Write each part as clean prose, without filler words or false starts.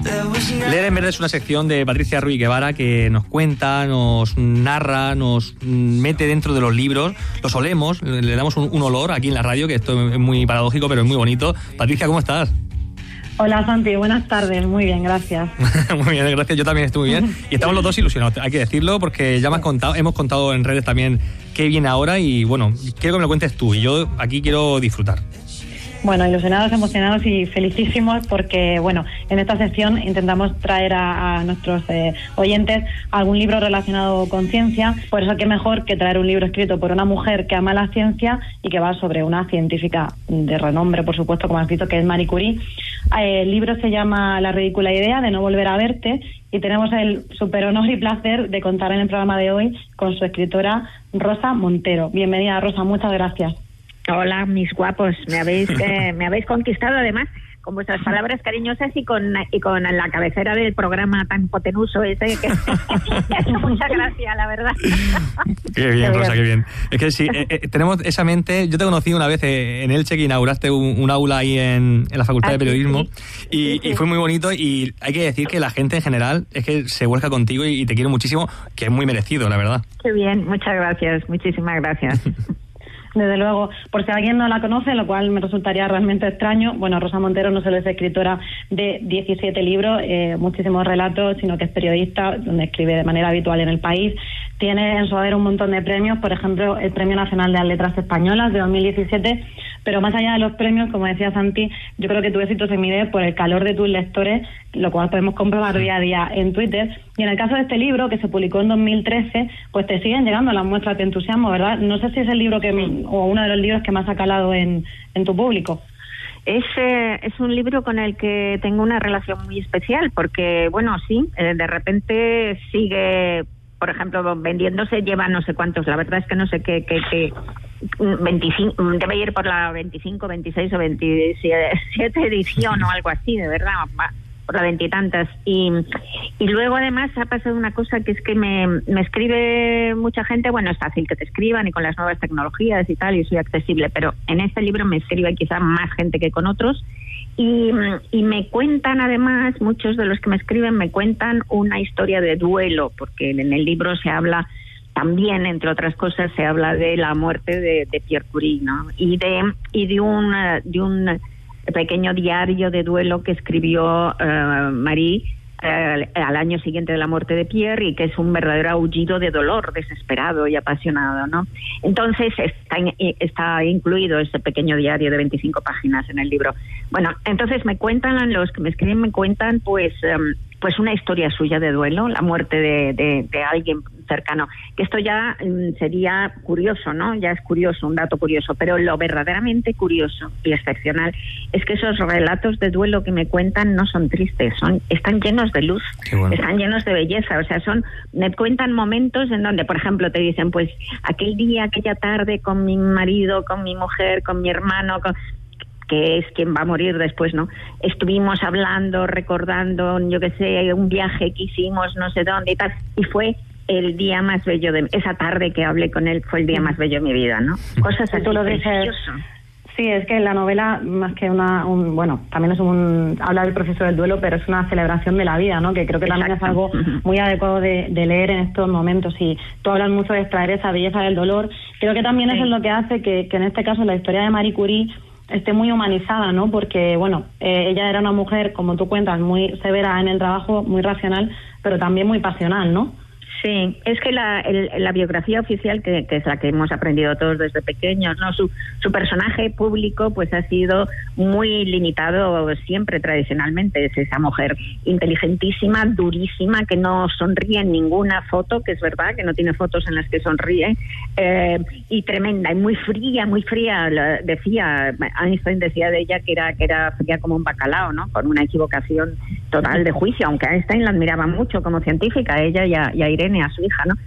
Leer en Verde es una sección de Patricia Ruiz Guevara que nos cuenta, nos narra, nos mete dentro de los libros, los olemos, le damos un olor aquí en la radio, que esto es muy paradójico, pero es muy bonito. Patricia, ¿cómo estás? Hola Santi, buenas tardes, muy bien, gracias. Muy bien, gracias, yo también estoy muy bien. Y estamos los dos ilusionados, hay que decirlo, porque ya hemos contado en redes también qué viene ahora y bueno, quiero que me lo cuentes tú y yo aquí quiero disfrutar. Bueno, ilusionados, emocionados y felicísimos porque, bueno, en esta sección intentamos traer a nuestros oyentes algún libro relacionado con ciencia. Por eso, qué mejor que traer un libro escrito por una mujer que ama la ciencia y que va sobre una científica de renombre, por supuesto, como has visto, que es Marie Curie. El libro se llama La ridícula idea de no volver a verte y tenemos el súper honor y placer de contar en el programa de hoy con su escritora Rosa Montero. Bienvenida, Rosa, muchas gracias. Hola, mis guapos, me habéis conquistado además con vuestras palabras cariñosas y con la cabecera del programa tan hipotenuso ese que muchas gracias, la verdad. Qué bien, Rosa, qué bien. Es que sí, tenemos esa mente. Yo te conocí una vez en Elche, que inauguraste un aula ahí en la Facultad de Periodismo, sí. Y fue muy bonito, y hay que decir que la gente en general es que se vuelca contigo y te quiere muchísimo, que es muy merecido, la verdad. Qué bien, muchas gracias, muchísimas gracias. Desde luego, por si alguien no la conoce, lo cual me resultaría realmente extraño, bueno, Rosa Montero no solo es escritora de 17 libros, muchísimos relatos, sino que es periodista, donde escribe de manera habitual en El País. Tiene en su haber un montón de premios, por ejemplo, el Premio Nacional de las Letras Españolas de 2017, pero más allá de los premios, como decía Santi, yo creo que tu éxito se mide por el calor de tus lectores, lo cual podemos comprobar día a día en Twitter. Y en el caso de este libro, que se publicó en 2013, pues te siguen llegando las muestras de entusiasmo, ¿verdad? No sé si es el libro o uno de los libros que más ha calado en tu público. Es un libro con el que tengo una relación muy especial, porque, bueno, sí, de repente sigue, por ejemplo, vendiéndose, lleva no sé cuántos, la verdad es que no sé qué 25, debe ir por la 25, 26 o 27 edición o algo así, de verdad, por la veintitantas. Y luego además ha pasado una cosa, que es que me escribe mucha gente. Bueno, es fácil que te escriban y con las nuevas tecnologías y tal, y soy accesible, pero en este libro me escribe quizá más gente que con otros. Y me cuentan, además, muchos de los que me escriben me cuentan una historia de duelo, porque en el libro se habla también, entre otras cosas, se habla de la muerte de Pierre Curie, ¿no? Y de un pequeño diario de duelo que escribió Marie al año siguiente de la muerte de Pierre, y que es un verdadero aullido de dolor, desesperado y apasionado, ¿no? Entonces está incluido ese pequeño diario de 25 páginas en el libro. Bueno, entonces me cuentan, los que me escriben me cuentan pues una historia suya de duelo, la muerte de alguien cercano, que esto ya sería curioso, ¿no? Ya es curioso, un dato curioso, pero lo verdaderamente curioso y excepcional es que esos relatos de duelo que me cuentan no son tristes, están llenos de luz, bueno. Están llenos de belleza, o sea, me cuentan momentos en donde, por ejemplo, te dicen, pues aquel día, aquella tarde con mi marido, con mi mujer, con mi hermano, que es quien va a morir después, ¿no? Estuvimos hablando, recordando, yo qué sé, un viaje que hicimos no sé dónde y tal, y fue el día más bello esa tarde que hablé con él, fue el día más bello de mi vida, ¿no? Cosas así. Tú lo dices. Sí, es que la novela, más que bueno, también habla del proceso del duelo, pero es una celebración de la vida, ¿no? Que creo que también es algo muy adecuado de leer en estos momentos. Y tú hablas mucho de extraer esa belleza del dolor. Creo que también eso es lo que hace que en este caso la historia de Marie Curie esté muy humanizada, ¿no? Porque, bueno, ella era una mujer, como tú cuentas, muy severa en el trabajo, muy racional, pero también muy pasional, ¿no? Sí, es que la biografía oficial, que es la que hemos aprendido todos desde pequeños, ¿no? Su personaje público pues ha sido muy limitado siempre tradicionalmente. Es esa mujer inteligentísima, durísima, que no sonríe en ninguna foto, que es verdad, que no tiene fotos en las que sonríe, y tremenda, y muy fría, decía, Einstein decía de ella que era fría como un bacalao, ¿no? Con una equivocación total de juicio, aunque Einstein la admiraba mucho como científica, ella y a Irene, a su hija, ¿no?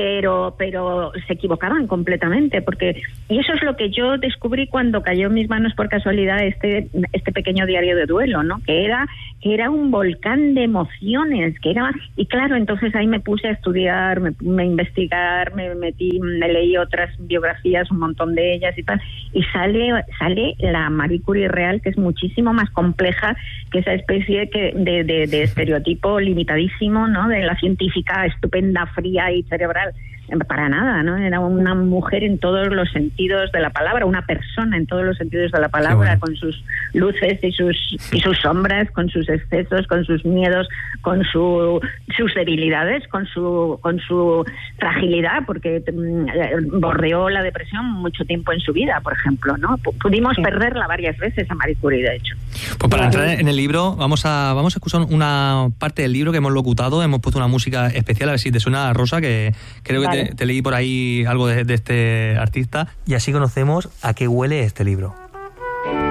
Pero se equivocaban completamente, y eso es lo que yo descubrí cuando cayó en mis manos por casualidad este pequeño diario de duelo, ¿no? Que era un volcán de emociones, y claro, entonces ahí me puse a estudiar, me investigar, me leí otras biografías, un montón de ellas y tal, y sale la Marie Curie real, que es muchísimo más compleja que esa especie de estereotipo limitadísimo, ¿no? De la científica estupenda, fría y cerebral. Para nada, ¿no? Era una mujer en todos los sentidos de la palabra, una persona en todos los sentidos de la palabra, bueno, con sus luces y sus sombras, con sus excesos, con sus miedos, con sus debilidades, con su fragilidad, porque bordeó la depresión mucho tiempo en su vida, por ejemplo, ¿no? Pudimos perderla varias veces a Marie Curie, de hecho. Pues para entrar en el libro, vamos a escuchar una parte del libro que hemos locutado, hemos puesto una música especial, a ver si te suena, Rosa, que creo que te leí por ahí algo de este artista. Y así conocemos a qué huele este libro.